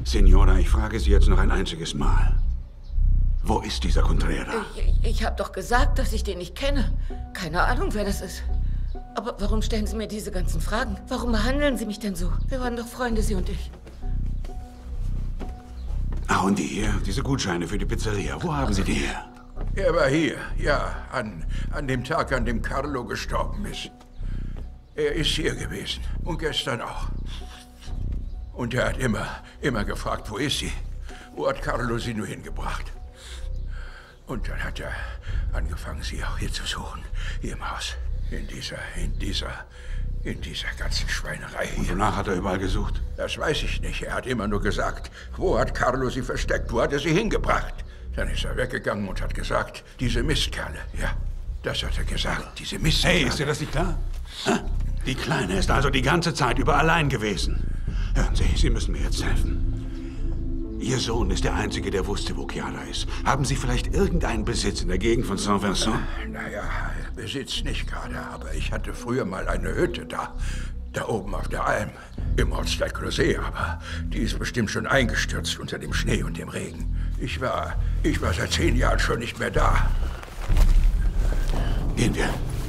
Signora, ich frage Sie jetzt noch ein einziges Mal. Wo ist dieser Contrera? Ich habe doch gesagt, dass ich den nicht kenne. Keine Ahnung, wer das ist. Aber warum stellen Sie mir diese ganzen Fragen? Warum behandeln Sie mich denn so? Wir waren doch Freunde, Sie und ich. Ah, und die hier? Diese Gutscheine für die Pizzeria. Wo haben Sie die her? Er war hier, ja, an dem Tag, an dem Carlo gestorben ist. Er ist hier gewesen. Und gestern auch. Und er hat immer gefragt, wo ist sie? Wo hat Carlo sie nur hingebracht? Und dann hat er angefangen, sie auch hier zu suchen. Hier im Haus. In dieser ganzen Schweinerei hier. Und wonach hat er überall gesucht? Das weiß ich nicht. Er hat immer nur gesagt, wo hat Carlo sie versteckt? Wo hat er sie hingebracht? Dann ist er weggegangen und hat gesagt, diese Mistkerle. Ja, das hat er gesagt, diese Mistkerle. Hey, ist dir das nicht klar? Die Kleine ist also die ganze Zeit über allein gewesen. Hören Sie, Sie müssen mir jetzt helfen. Ihr Sohn ist der Einzige, der wusste, wo Chiara ist. Haben Sie vielleicht irgendeinen Besitz in der Gegend von Saint-Vincent? Naja, Besitz nicht gerade, aber ich hatte früher mal eine Hütte da oben auf der Alm, im Ortsteil Closé, aber die ist bestimmt schon eingestürzt unter dem Schnee und dem Regen. Ich war seit 10 Jahren schon nicht mehr da. Gehen wir.